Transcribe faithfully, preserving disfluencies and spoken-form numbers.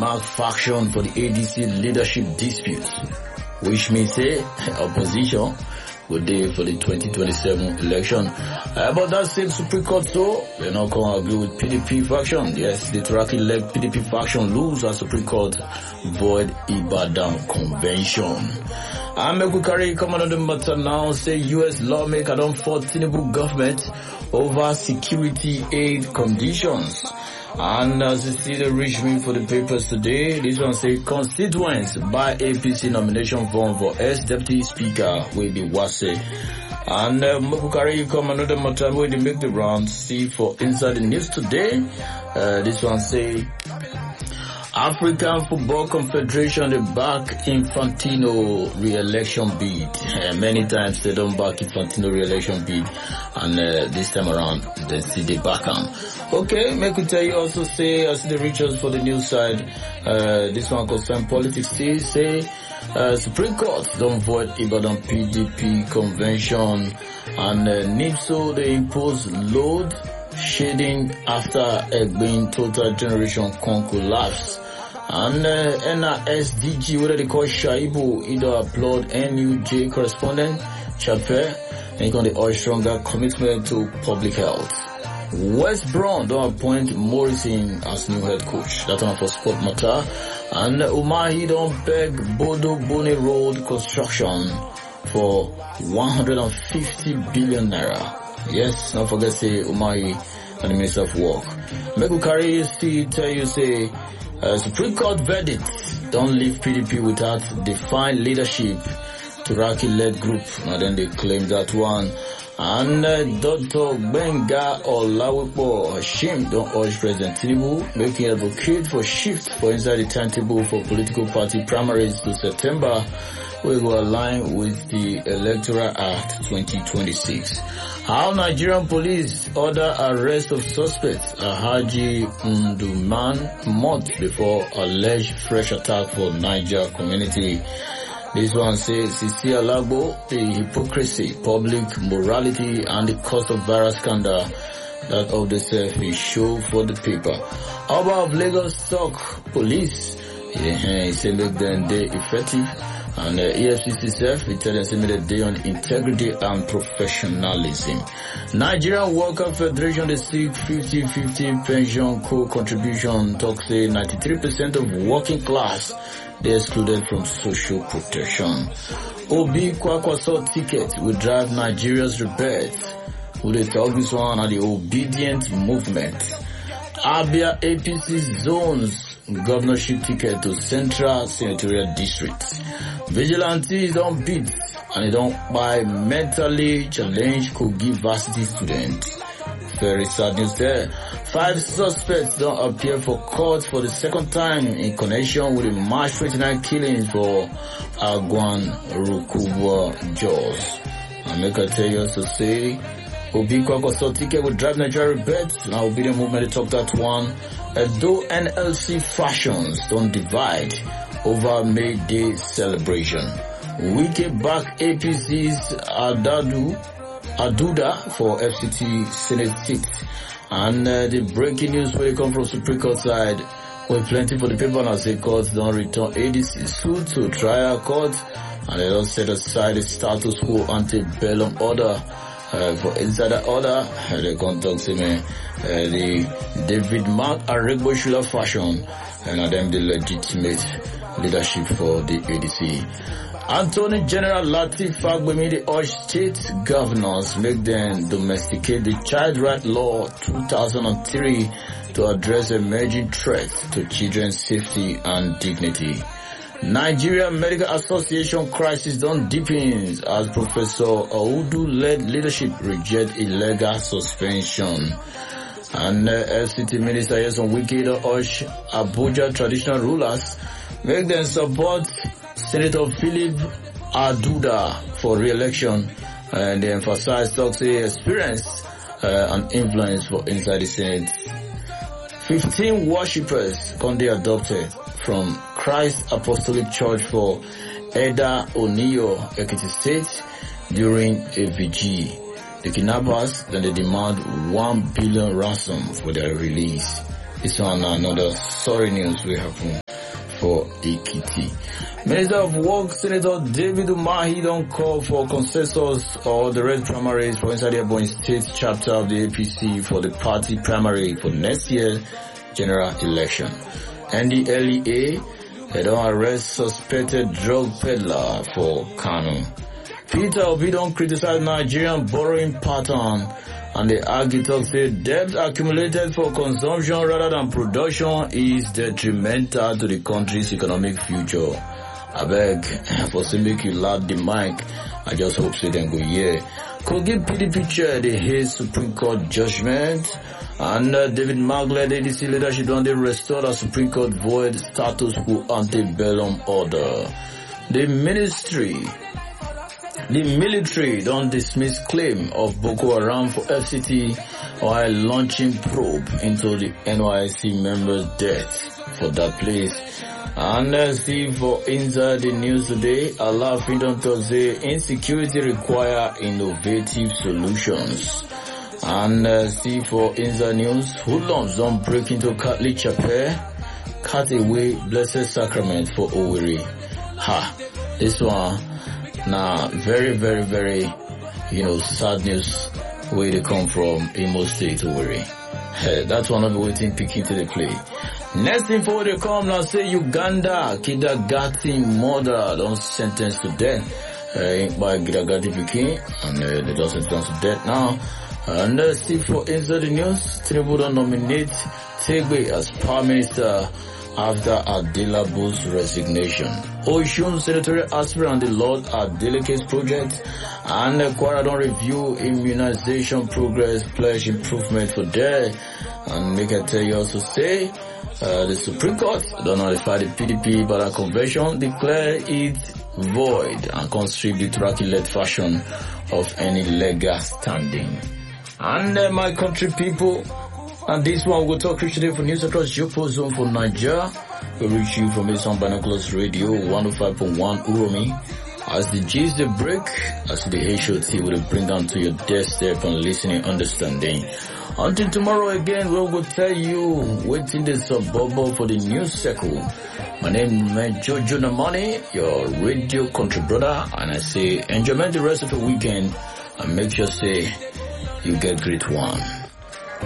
mark faction for the A D C leadership dispute, which means say opposition will day for the twenty twenty-seven election. Uh, but that same Supreme Court, so they're not going to agree with P D P faction. Yes, the Turaki-led P D P faction lose as Supreme Court void Ibadan Convention. And we carry come on the matter now. Say U S lawmaker don't fought Tinubu government over security aid conditions. And as you see the reachment for the papers today, this one say constituents buy A P C nomination form for ex-deputy speaker will be Wase. And Mokukari come another matter where they make the round. See for inside the news today, uh, this one say African Football Confederation they back Infantino re-election bid. Uh, many times they don't back Infantino re-election bid, and uh, this time around they see they back him. Okay, make me tell you also say as the reachers for the news side, uh, this one concern politics. Say say uh, Supreme Court don't void Ibadan P D P convention, and uh, NIPSO they impose load shading after Egbin Total Generation Con collapse. And uh, N R S D G, what they call Shaibu, either applaud N U J correspondent Chape, and he got the urge stronger commitment to public health. West Brom don't appoint Morrison as new head coach. That's one for Sport Matter. And uh, Umahi don't beg Bodo Boni Road construction for one hundred fifty billion naira. Yes, don't forget say Umahi and the Minister of Work. Make we carry see tell you say Uh, Supreme Court verdict don't leave P D P without defined leadership. Turaki-led group, and then they claim that one. And uh, Doctor Benga Olawipo Hashim don't urge President Tinubu, making advocate for shift for inside the timetable for political party primaries to September, we will align with the Electoral Act twenty twenty-six. How Nigerian police order arrest of suspects Haji Nduman months before alleged fresh attack for Niger community. This one says, Sisi Alagbo, the hypocrisy, public morality, and the cost of virus scandal that of the self is show for the paper. Oba of Lagos talk police, yeah, he said make them day effective. And the E F C C self, we tell them that day on integrity and professionalism. Nigerian Worker Federation, they seek fifty fifty pension co-contribution, talk say ninety-three percent of working class, they excluded from social protection. Obi Kwakwaso ticket will drive Nigeria's rebirth. Who they talk this one are the obedient movement. Abia A P C zones governorship ticket to Central Senatorial District. Vigilantes don't beat and they don't buy mentally challenged Kogi Varsity students. Very sad news there. Five suspects don't appear for court for the second time in connection with the March twenty-ninth killing for Agwan Rukubwa Jaws. I make a tell you also say Obi Kwakwaso ticket will drive Nigeria bet. Now obedient movement they talk that one. Uh, though N L C fashions don't divide over May Day celebration. Wike back A P C's Adadu Aduda for F C T Senate seat. And uh, the breaking news where they come from Supreme Court side, with plenty for the paper now say courts don't return A D C suit to trial court, and they don't set aside the status quo antebellum order. Uh, for insider order, uh, they contact say man, uh, the David Mark Aregboshula fashion, and uh, them the legitimate leadership for the A D C. Attorney General Lateef Fagbemi the urge state governors make them domesticate the Child Right Law two thousand three to address emerging threats to children's safety and dignity. Nigeria Medical Association crisis don't deepen as Professor Audu-led leadership reject illegal suspension. And uh, F C T Minister Yeson Wike urge Abuja traditional rulers make them support Senator Philip Aduda for re-election, and they emphasize talks experience uh, and influence for inside the Senate. Fifteen worshippers can be adopted from Christ Apostolic Church for Eda Oniyo, Ekiti State, during a vigil. The kidnappers then they demand one billion ransom for their release. This one another sorry news will happen. for Ekiti. Minister of Work, Senator David Umahi don't call for consensus or the red primaries for inside the Ebonyi State chapter of the A P C for the party primary for next year general election. And the L E A, they don't arrest suspected drug peddler for Kano. Peter Obi don't criticize Nigerian borrowing pattern, and the architect said debt accumulated for consumption rather than production is detrimental to the country's economic future. I beg, for some make you loud the mic, I just hope so then go yeah. Could give P D P chair the Hayes Supreme Court judgment, and uh, David Maglet, A D C leadership on the restore the Supreme Court void status quo antebellum order. The ministry The military don't dismiss claim of Boko Haram for F C T while launching probe into the N Y S C members' death for that place. And uh, see for inside the news today, Allah Freedom Thursday, insecurity require innovative solutions. And uh, see for inside news, hoodlums don't break into Catholic chapel, cut away Blessed Sacrament for Owerri. Ha, this one. Now, very, very, very, you know, sad news where they come from Imo State, Owerri. Hey, that's one of the waiting picking to the play. Next info they come now say Uganda, kindergarten mother don't sentence to death uh, by kindergarten Peking, and uh, they don't sentence to death now. And uh, see for inside the news, Tinubu don't nominate Tegbe as Prime Minister after Adelabu's resignation. Oshun senatorial aspirant the Lord Adelike's project, and uh, Kwara don't review immunization progress, pledge improvement for there. And make I tell you also say, uh, the Supreme Court don't notify the P D P but a convention declare it void and constrict the Turaki-led fashion of any legal standing. And uh, my country people, and this one we'll talk today for news across Jopo Zone for Nigeria. We reach you from Eastern Binoculars Radio one oh five point one Uromi. As the G's the break, as the H O T will bring down to your doorstep and listening understanding. Until tomorrow again, we will tell you waiting the suburb for the news circle. My name is Jojo Namani, your radio country brother, and I say enjoy the rest of the weekend and make sure say you get great one.